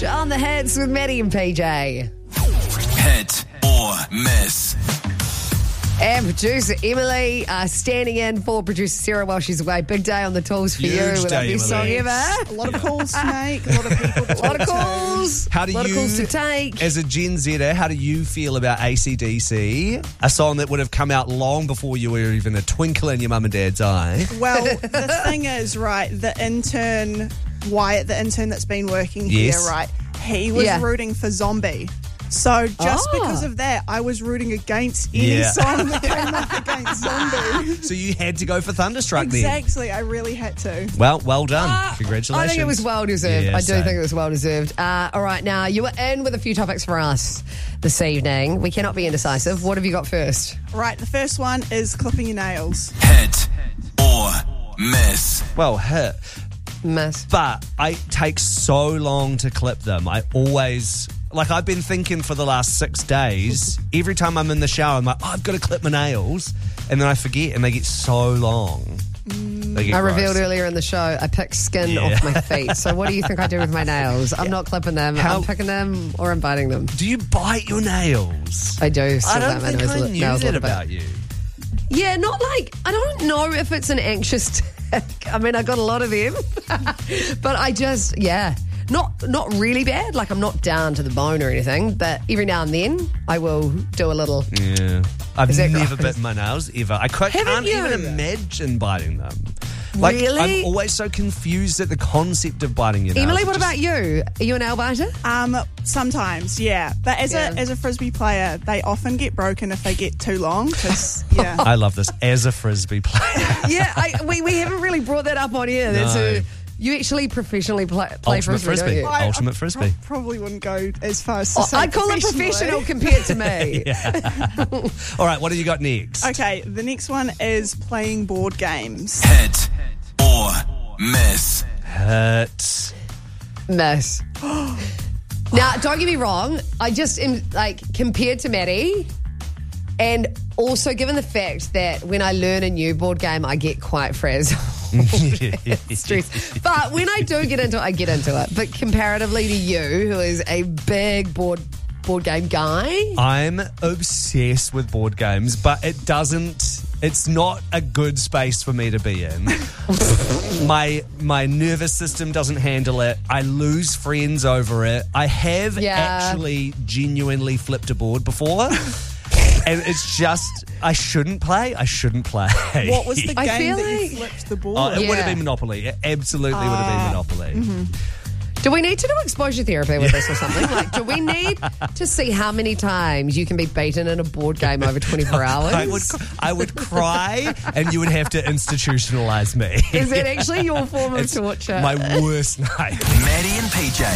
Rush on the hits with Maddie and PJ. Hit or miss. And producer Emily standing in for producer Sarah while she's away. Big day on the tools for Huge you with our day, best song Emily. ever. A lot of calls to make, a lot of people to A lot of talk to. calls. How do a lot you, of calls to take. as a Gen Zer, how do you feel about AC/DC? A song that would have come out long before you were even a twinkle in your mum and dad's eye. Well, the thing is, right, the intern, Wyatt, the intern that's been working Yes. here, right, he was Yeah. rooting for Zombie. So just Oh. because of that, I was rooting against any Yeah. song that came up against Zombie. So you had to go for Thunderstruck then. Exactly, I really had to. Well done. Congratulations. I think it was well deserved. Yeah, I do same. think it was well deserved. All right, now you were in with a few topics for us this evening. We cannot be indecisive. What have you got first? Right, the first one is clipping your nails. Hit or miss. Well, hit. Miss. But it takes so long to clip them. I always... I've been thinking for the last 6 days, every time I'm in the shower, I'm like, I've got to clip my nails. And then I forget, and they get so long. They get I gross. revealed earlier in the show I pick skin Yeah. off my feet. So what do you think I do with my nails? I'm not clipping them. How- I'm picking them or I'm biting them. Do you bite your nails? I do. Still I don't bite my think nose I a li- knew nails a that little bit. about you. Yeah, not like, I don't know if it's an anxious tick. I mean, I got a lot of them. But I just, not really bad. Like, I'm not down to the bone or anything. But every now and then, I will do a little. Yeah. I've Is that never gross? bitten my nails, ever. I can't Haven't you? even imagine biting them. Really? I'm always so confused at the concept of biting your nails. Emily, It what just- about you? Are you a nail biter? Sometimes, yeah. But as a frisbee player, they often get broken if they get too long. 'Cause, yeah. I love this. As a frisbee player. Yeah, we haven't really brought that up on here. No. You actually professionally play Ultimate frisbee, don't you? Ultimate frisbee. Probably wouldn't go as far as to Oh, say I'd call it professionally. professional compared to me. All right, what have you got next? Okay, the next one is playing board games. Hit or miss. Hit. Miss. Now, don't get me wrong. I just am compared to Maddie, and also given the fact that when I learn a new board game, I get quite frazzled. Stress. But when I do get into it, I get into it. But comparatively to you, who is a big board game guy, I'm obsessed with board games, but it's not a good space for me to be in. My nervous system doesn't handle it. I lose friends over it. I have actually genuinely flipped a board before. And it's just, I shouldn't play. What was the I game feel that you like- flipped the board? Oh, it would have Yeah. been Monopoly. It absolutely would have been Monopoly. do we need to do exposure therapy with this or something? Do we need to see how many times you can be beaten in a board game over 24 hours? I would cry, and you would have to institutionalize me. Is that actually your form of It's torture? my worst night. Maddie and PJ.